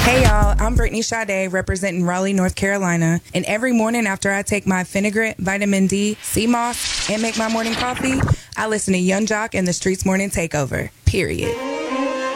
Hey y'all, I'm Brittany Sade representing Raleigh, North Carolina, and every morning after I take my Finegrit, Vitamin D, Sea Moss, and make my morning coffee, I listen to Young Jock and the Streets Morning Takeover, period.